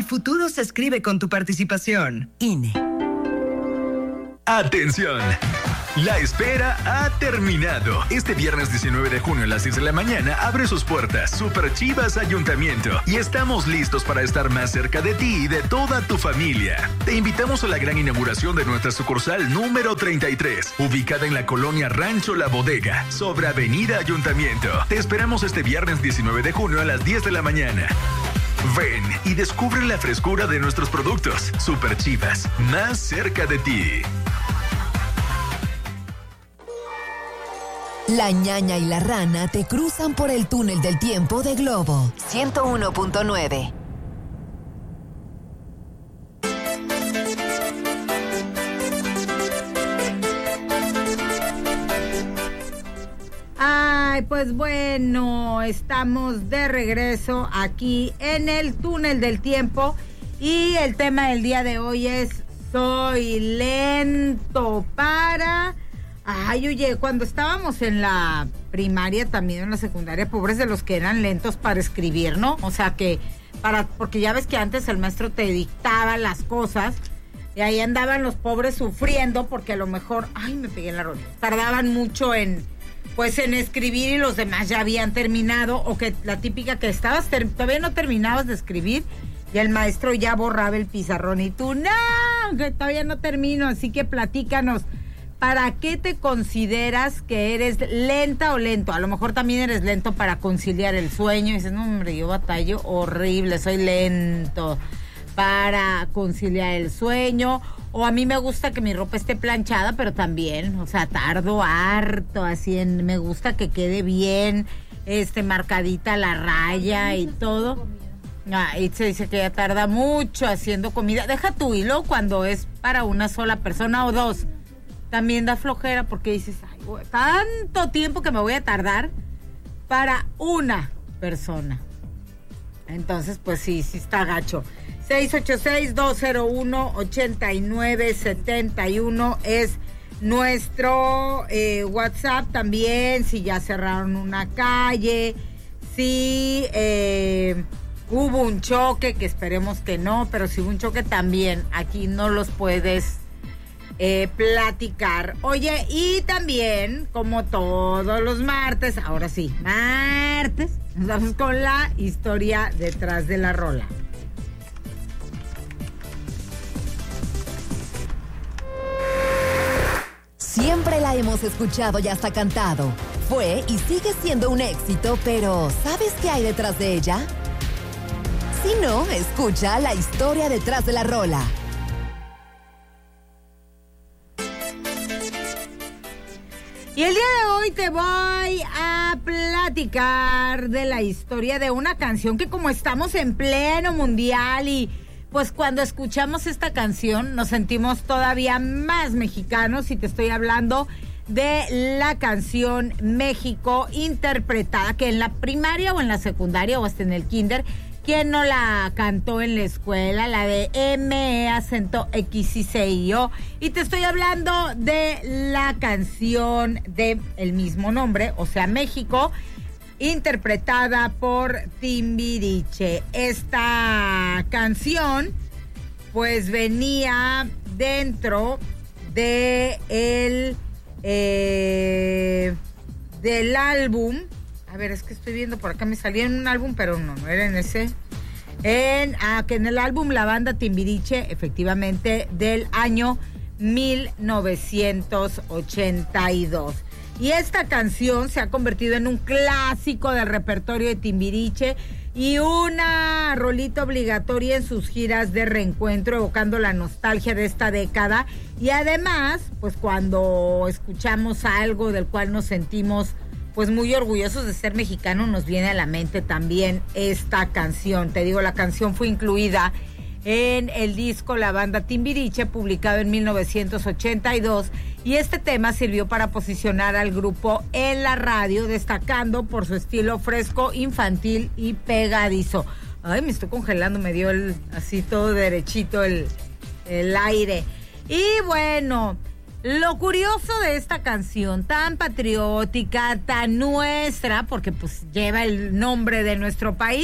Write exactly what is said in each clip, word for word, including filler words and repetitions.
El futuro se escribe con tu participación. I N E. ¡Atención! La espera ha terminado. Este viernes diecinueve de junio a las seis de la mañana abre sus puertas Super Chivas Ayuntamiento y estamos listos para estar más cerca de ti y de toda tu familia. Te invitamos a la gran inauguración de nuestra sucursal número treinta y tres, ubicada en la colonia Rancho La Bodega, sobre Avenida Ayuntamiento. Te esperamos este viernes diecinueve de junio a las diez de la mañana. Ven y descubre la frescura de nuestros productos. Super Chivas, más cerca de ti. La ñaña y la rana te cruzan por el túnel del tiempo de Globo ciento uno punto nueve. Ay, pues bueno, estamos de regreso aquí en el túnel del tiempo y el tema del día de hoy es soy lento para... Ay, oye, cuando estábamos en la primaria, también en la secundaria, pobres de los que eran lentos para escribir, ¿no? O sea que, para, porque ya ves que antes el maestro te dictaba las cosas y ahí andaban los pobres sufriendo porque a lo mejor, ay, me pegué en la rodilla, tardaban mucho en, pues en escribir y los demás ya habían terminado, o que la típica que estabas, ter, todavía no terminabas de escribir y el maestro ya borraba el pizarrón y tú, no, que todavía no termino, así que platícanos. ¿Para qué te consideras que eres lenta o lento? A lo mejor también eres lento para conciliar el sueño. Y dices, no, hombre, yo batallo horrible, soy lento para conciliar el sueño. O a mí me gusta que mi ropa esté planchada, pero también, o sea, tardo harto, así en, me gusta que quede bien, este, marcadita la raya y todo. Ah, y se dice que ya tarda mucho haciendo comida. Deja tu hilo cuando es para una sola persona o dos. También da flojera porque dices, ay, güey, tanto tiempo que me voy a tardar para una persona. Entonces, pues sí, sí está gacho. seis ocho seis, dos cero uno, ocho nueve siete uno es nuestro eh, WhatsApp también. Si ya cerraron una calle, si eh, hubo un choque, que esperemos que no, pero si hubo un choque también, aquí no los puedes Eh, platicar. Oye, y también, como todos los martes, ahora sí, martes, nos vamos con la historia detrás de la rola. Siempre la hemos escuchado y hasta cantado. Fue y sigue siendo un éxito, pero ¿sabes qué hay detrás de ella? Si no, escucha la historia detrás de la rola. Y el día de hoy te voy a platicar de la historia de una canción que, como estamos en pleno mundial y pues cuando escuchamos esta canción nos sentimos todavía más mexicanos, y te estoy hablando de la canción México, interpretada, que en la primaria o en la secundaria o hasta en el kinder, ¿quién no la cantó en la escuela? La de M, acento X y C I O. Y te estoy hablando de la canción de el mismo nombre, o sea, México, interpretada por Timbiriche. Esta canción, pues, venía dentro de el, eh, del álbum. A ver, es que estoy viendo por acá, me salía en un álbum, pero no, no era en ese. En, ah, que en el álbum La Banda Timbiriche, efectivamente, del año mil novecientos ochenta y dos. Y esta canción se ha convertido en un clásico del repertorio de Timbiriche y una rolita obligatoria en sus giras de reencuentro, evocando la nostalgia de esta década. Y además, pues cuando escuchamos algo del cual nos sentimos pues muy orgullosos de ser mexicanos, nos viene a la mente también esta canción. Te digo, la canción fue incluida en el disco La Banda Timbiriche, publicado en mil novecientos ochenta y dos, y este tema sirvió para posicionar al grupo en la radio, destacando por su estilo fresco, infantil y pegadizo. Ay, me estoy congelando, me dio el, así todo derechito el, el aire. Y bueno, lo curioso de esta canción, tan patriótica, tan nuestra, porque pues lleva el nombre de nuestro país,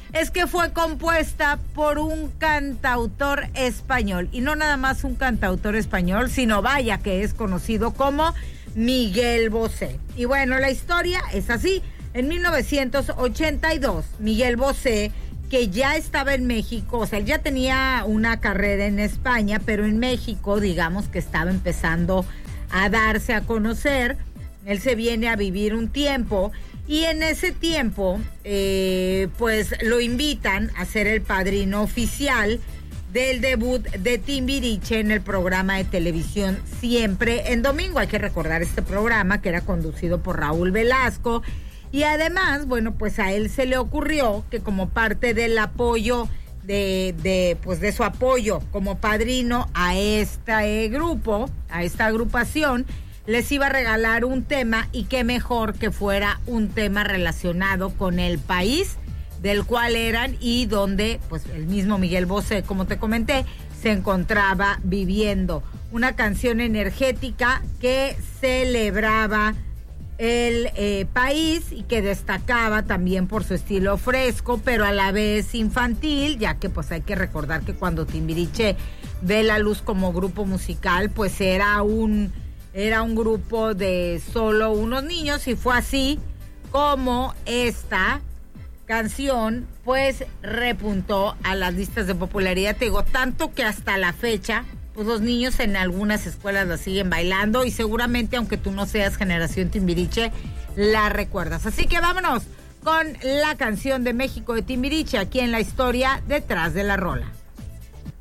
es que fue compuesta por un cantautor español, y no nada más un cantautor español, sino vaya que es conocido como Miguel Bosé. Y bueno, la historia es así. En mil novecientos ochenta y dos, Miguel Bosé, que ya estaba en México, o sea, él ya tenía una carrera en España, pero en México, digamos que estaba empezando a darse a conocer. Él se viene a vivir un tiempo, y en ese tiempo, eh, pues lo invitan a ser el padrino oficial del debut de Timbiriche en el programa de televisión Siempre en Domingo. Hay que recordar este programa que era conducido por Raúl Velasco. Y además, bueno, pues a él se le ocurrió que como parte del apoyo, de, de pues de su apoyo como padrino a este grupo, a esta agrupación, les iba a regalar un tema, y qué mejor que fuera un tema relacionado con el país del cual eran y donde pues el mismo Miguel Bosé, como te comenté, se encontraba viviendo. Una canción energética que celebraba el eh, país y que destacaba también por su estilo fresco, pero a la vez infantil, ya que pues hay que recordar que cuando Timbiriche ve la luz como grupo musical, pues era un... Era un grupo de solo unos niños, y fue así como esta canción pues repuntó a las listas de popularidad. Te digo, tanto que hasta la fecha pues los niños en algunas escuelas la siguen bailando, y seguramente aunque tú no seas generación Timbiriche la recuerdas. Así que vámonos con la canción de México de Timbiriche aquí en La Historia Detrás de la Rola.